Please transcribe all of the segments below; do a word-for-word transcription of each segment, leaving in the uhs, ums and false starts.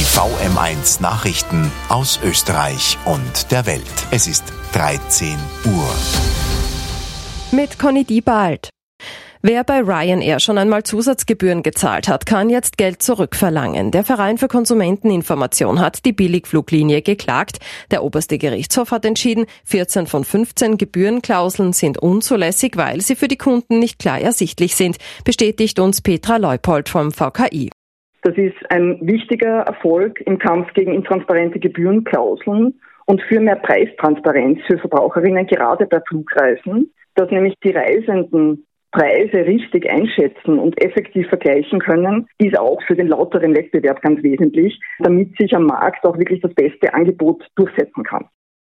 V M eins Nachrichten aus Österreich und der Welt. Es ist dreizehn Uhr. Mit Conny Diebald. Wer bei Ryanair schon einmal Zusatzgebühren gezahlt hat, kann jetzt Geld zurückverlangen. Der Verein für Konsumenteninformation hat die Billigfluglinie geklagt. Der oberste Gerichtshof hat entschieden, vierzehn von fünfzehn Gebührenklauseln sind unzulässig, weil sie für die Kunden nicht klar ersichtlich sind, bestätigt uns Petra Leupold vom V K I. Das ist ein wichtiger Erfolg im Kampf gegen intransparente Gebührenklauseln und für mehr Preistransparenz für Verbraucherinnen, gerade bei Flugreisen, dass nämlich die Reisenden Preise richtig einschätzen und effektiv vergleichen können, ist auch für den lauteren Wettbewerb ganz wesentlich, damit sich am Markt auch wirklich das beste Angebot durchsetzen kann.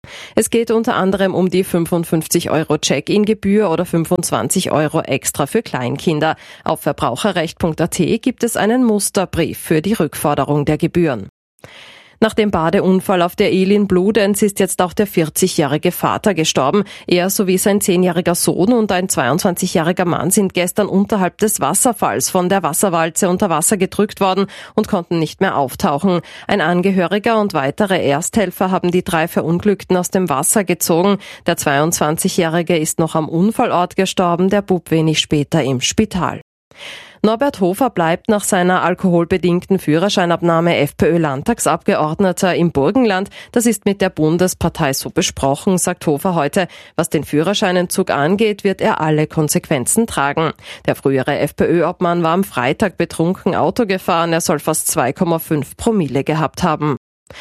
Es geht unter anderem um die fünfundfünfzig Euro Check-in-Gebühr oder fünfundzwanzig Euro extra für Kleinkinder. Auf verbraucherrecht punkt a t gibt es einen Musterbrief für die Rückforderung der Gebühren. Nach dem Badeunfall auf der Elin Bludenz ist jetzt auch der vierzigjährige Vater gestorben. Er sowie sein zehnjähriger Sohn und ein zweiundzwanzigjähriger Mann sind gestern unterhalb des Wasserfalls von der Wasserwalze unter Wasser gedrückt worden und konnten nicht mehr auftauchen. Ein Angehöriger und weitere Ersthelfer haben die drei Verunglückten aus dem Wasser gezogen. Der zweiundzwanzigjährige ist noch am Unfallort gestorben, der Bub wenig später im Spital. Norbert Hofer bleibt nach seiner alkoholbedingten Führerscheinabnahme FPÖ-Landtagsabgeordneter im Burgenland. Das ist mit der Bundespartei so besprochen, sagt Hofer heute. Was den Führerscheinentzug angeht, wird er alle Konsequenzen tragen. Der frühere FPÖ-Obmann war am Freitag betrunken Auto gefahren. Er soll fast zwei Komma fünf Promille gehabt haben.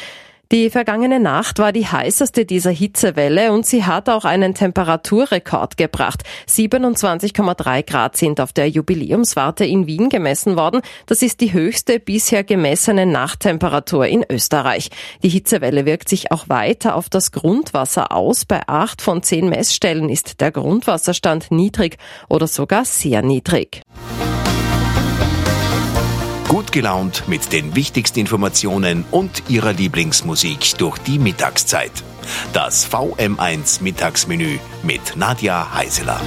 Die vergangene Nacht war die heißeste dieser Hitzewelle und sie hat auch einen Temperaturrekord gebracht. siebenundzwanzig Komma drei Grad sind auf der Jubiläumswarte in Wien gemessen worden. Das ist die höchste bisher gemessene Nachttemperatur in Österreich. Die Hitzewelle wirkt sich auch weiter auf das Grundwasser aus. Bei acht von zehn Messstellen ist der Grundwasserstand niedrig oder sogar sehr niedrig. Gut gelaunt mit den wichtigsten Informationen und Ihrer Lieblingsmusik durch die Mittagszeit. Das V M eins Mittagsmenü mit Nadja Heiseler.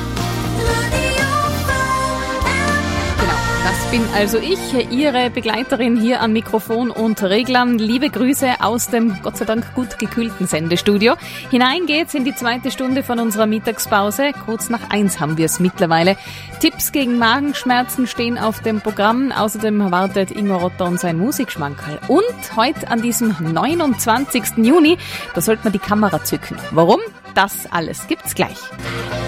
Das bin also ich, Ihre Begleiterin hier am Mikrofon und Reglern. Liebe Grüße aus dem Gott sei Dank gut gekühlten Sendestudio. Hinein geht's in die zweite Stunde von unserer Mittagspause. Kurz nach eins haben wir es mittlerweile. Tipps gegen Magenschmerzen stehen auf dem Programm. Außerdem erwartet Ingo Rotter und sein Musikschmankerl. Und heute an diesem neunundzwanzigsten Juni, da sollte man die Kamera zücken. Warum? Das alles gibt's gleich.